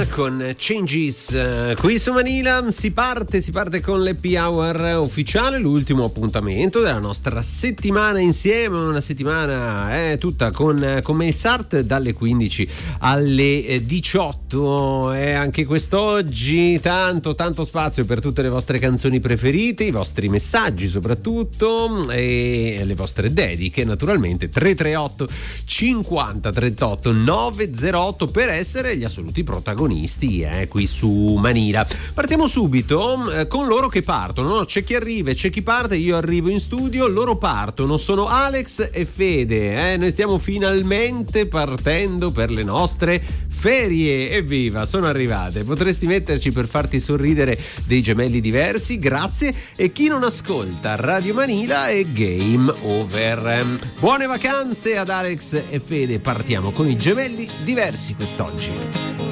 con Changes qui su Manila. Si parte con l'Happy Hour ufficiale, l'ultimo appuntamento della nostra settimana insieme, una settimana tutta con Melsart dalle 15 alle 18 e anche quest'oggi tanto spazio per tutte le vostre canzoni preferite, i vostri messaggi soprattutto e le vostre dediche naturalmente. 338 50 38 908 per essere gli assoluti protagonisti qui su Manila. Partiamo subito con loro che partono, no? C'è chi arriva e c'è chi parte, io arrivo in studio, loro partono, sono Alex e Fede, noi stiamo finalmente partendo per le nostre ferie, evviva, sono arrivate, potresti metterci per farti sorridere dei gemelli diversi, grazie, e chi non ascolta Radio Manila è game over. Buone vacanze ad Alex e Fede, partiamo con i gemelli diversi quest'oggi.